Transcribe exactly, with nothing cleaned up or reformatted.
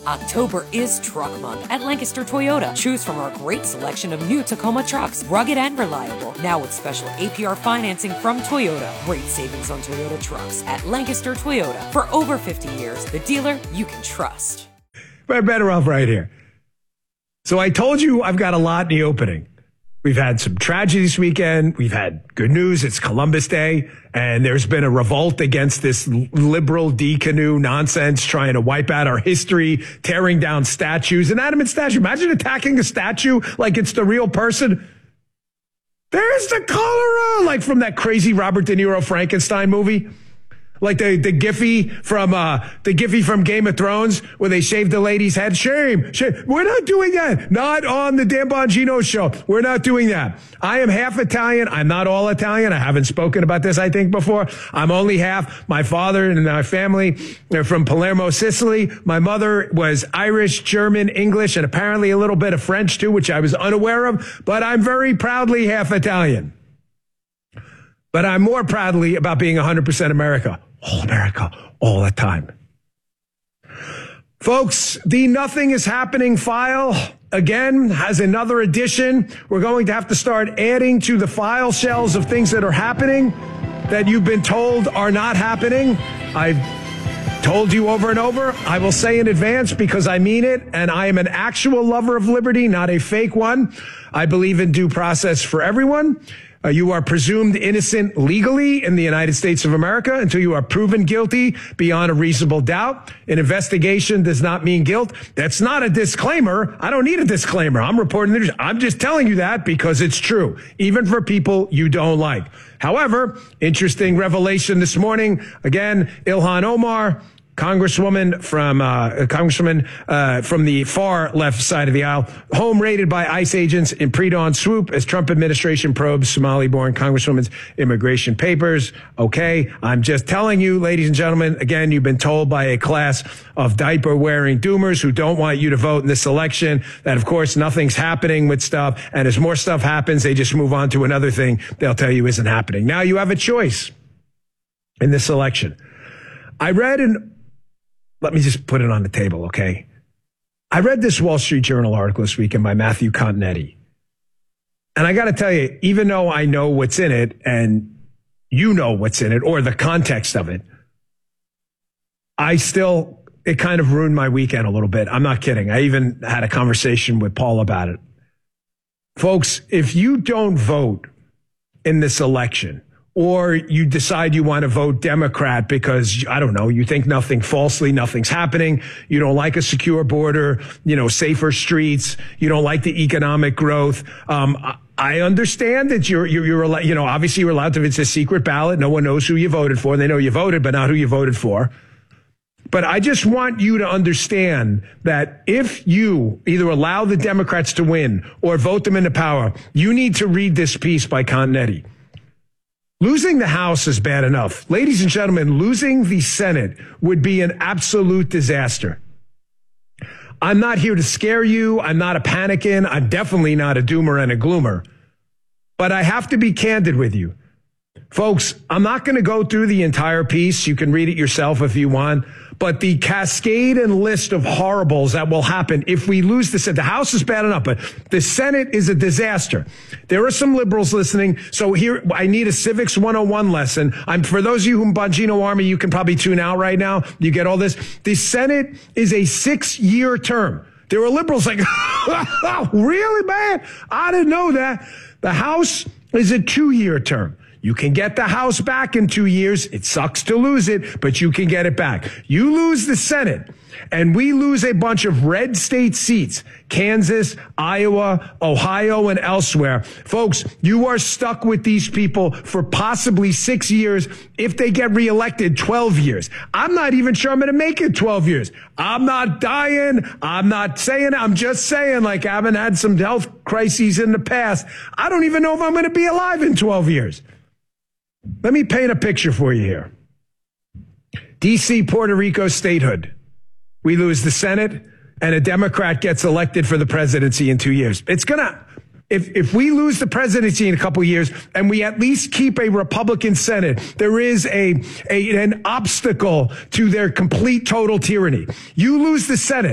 October is Truck Month at Lancaster Toyota. Choose from our great selection of new Tacoma trucks, rugged and reliable. Now with special A P R financing from Toyota. Great savings on Toyota trucks at Lancaster Toyota. For over fifty years, the dealer you can trust. We're better off right here. So I told you I've got a lot in the opening. We've had some tragedy this weekend. We've had good news. It's Columbus Day. And there's been a revolt against this liberal D-canoe nonsense, trying to wipe out our history, tearing down statues, inanimate statue. Imagine attacking a statue like it's the real person. There's the cholera, like from that crazy Robert De Niro Frankenstein movie. Like the, the Giphy from, uh, the Giphy from Game of Thrones where they shaved the lady's head. Shame, shame. We're not doing that. Not on the Dan Bongino show. We're not doing that. I am half Italian. I'm not all Italian. I haven't spoken about this, I think, before. I'm only half. My father and my family are from Palermo, Sicily. My mother was Irish, German, English, and apparently a little bit of French too, which I was unaware of. But I'm very proudly half Italian. But I'm more proudly about being one hundred percent America. All America, all the time. Folks, the Nothing is Happening file, again, has another edition. We're going to have to start adding to the file shells of things that are happening that you've been told are not happening. I've told you over and over. I will say in advance because I mean it, and I am an actual lover of liberty, not a fake one. I believe in due process for everyone. Uh, you are presumed innocent legally in the United States of America until you are proven guilty beyond a reasonable doubt. An investigation does not mean guilt. That's not a disclaimer. I don't need a disclaimer. I'm reporting the news. I'm just telling you that because it's true, even for people you don't like. However, interesting revelation this morning. Again, Ilhan Omar, Congresswoman from uh, Congresswoman uh, from the far left side of the aisle, home raided by ICE agents in pre-dawn swoop as Trump administration probes Somali-born Congresswoman's immigration papers. Okay, I'm just telling you, ladies and gentlemen, again, you've been told by a class of diaper-wearing doomers who don't want you to vote in this election that, of course, nothing's happening with stuff, and as more stuff happens, they just move on to another thing they'll tell you isn't happening. Now you have a choice in this election. I read in Let me just put it on the table, okay? I read this Wall Street Journal article this weekend by Matthew Continetti. And I got to tell you, even though I know what's in it and you know what's in it or the context of it, I still, it kind of ruined my weekend a little bit. I'm not kidding. I even had a conversation with Paul about it. Folks, if you don't vote in this election, or you decide you want to vote Democrat because, I don't know, you think nothing falsely, nothing's happening. You don't like a secure border, you know, safer streets. You don't like the economic growth. Um, I understand that you're, you're, you're, you know, obviously you're allowed to, it's a secret ballot. No one knows who you voted for. They know you voted, but not who you voted for. But I just want you to understand that if you either allow the Democrats to win or vote them into power, you need to read this piece by Continetti. Losing the House is bad enough. Ladies and gentlemen, losing the Senate would be an absolute disaster. I'm not here to scare you. I'm not a panicking. I'm definitely not a doomer and a gloomer. But I have to be candid with you. Folks, I'm not going to go through the entire piece. You can read it yourself if you want. But the cascade and list of horribles that will happen if we lose the Senate. The House is bad enough, but the Senate is a disaster. There are some liberals listening. So here, I need a civics one oh one lesson. I'm, for those of you who Bongino Army, you can probably tune out right now. You get all this. The Senate is a six-year term. There are liberals like, really, man? I didn't know that. The House is a two-year term. You can get the House back in two years. It sucks to lose it, but you can get it back. You lose the Senate, and we lose a bunch of red state seats, Kansas, Iowa, Ohio, and elsewhere. Folks, you are stuck with these people for possibly six years. If they get reelected, twelve years. I'm not even sure I'm going to make it twelve years. I'm not dying. I'm not saying, I'm just saying, like, I haven't had some health crises in the past. I don't even know if I'm going to be alive in twelve years. Let me paint a picture for you here. D C, Puerto Rico statehood. We lose the Senate and a Democrat gets elected for the presidency in two years. It's going to, if, if we lose the presidency in a couple of years and we at least keep a Republican Senate, there is a, a an obstacle to their complete total tyranny. You lose the Senate.